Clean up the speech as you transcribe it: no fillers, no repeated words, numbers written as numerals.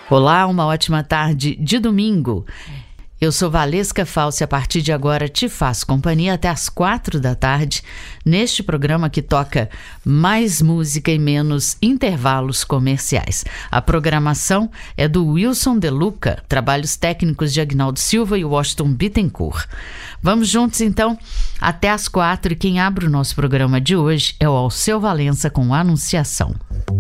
Olá, uma ótima tarde de domingo. Eu sou Valesca Falsi, a partir de agora te faço companhia até às 4 da tarde, neste programa que toca mais música e menos intervalos comerciais. A programação é do Wilson De Luca, trabalhos técnicos de Agnaldo Silva e Washington Bittencourt. Vamos juntos então até às 4 e quem abre o nosso programa de hoje é o Alceu Valença com Anunciação.